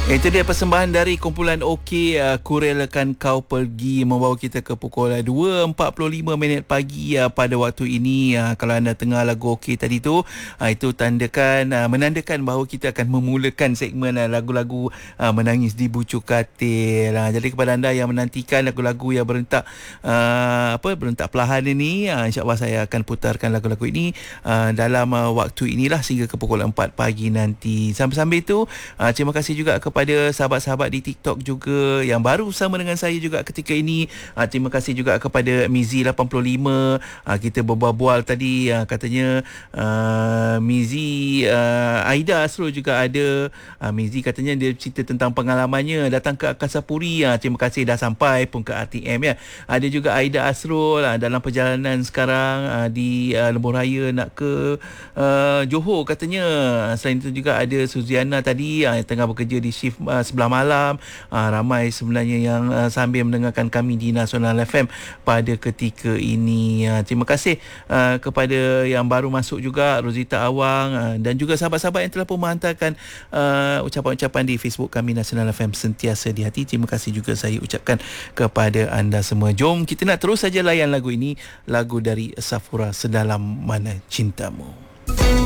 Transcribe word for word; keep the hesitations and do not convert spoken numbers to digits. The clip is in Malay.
Itu dia persembahan dari kumpulan OK, uh, Ku Relakan Kau Pergi, membawa kita ke pukul uh, dua empat puluh lima minit pagi uh, pada waktu ini. Uh, kalau anda tengah lagu OK tadi tu, uh, itu tandakan uh, menandakan bahawa kita akan memulakan segmen uh, lagu-lagu uh, menangis di bucu katil. Uh, jadi kepada anda yang menantikan lagu-lagu yang berentak uh, apa berentak perlahan ini, uh, insya-Allah saya akan putarkan lagu-lagu ini uh, dalam uh, waktu inilah sehingga ke pukul empat pagi nanti. Sambil-sambil itu, uh, terima kasih juga ke kepada sahabat-sahabat di TikTok juga yang baru bersama dengan saya juga ketika ini. Uh, terima kasih juga kepada Mizi lapan puluh lima. Uh, kita berbual-bual tadi, uh, katanya uh, Mizi, uh, Aida Asrul juga ada. Uh, Mizi katanya dia cerita tentang pengalamannya datang ke Angkasa Puri. Uh, terima kasih dah sampai pun ke R T M ya. Ada juga Aida Asrul uh, dalam perjalanan sekarang uh, di uh, Lebuh Raya nak ke uh, Johor katanya. Uh, selain itu juga ada Suziana tadi uh, yang tengah bekerja di shift uh, sebelah malam. Uh, ramai sebenarnya yang uh, sambil mendengarkan kami di Nasional F M pada ketika ini. Uh, terima kasih uh, kepada yang baru masuk juga, Rosita Awang uh, dan juga sahabat-sahabat yang telah pun menghantarkan uh, ucapan-ucapan di Facebook kami Nasional F M Sentiasa di Hati. Terima kasih juga saya ucapkan kepada anda semua. Jom kita nak terus saja layan lagu ini, lagu dari Safura, Sedalam Mana Cintamu.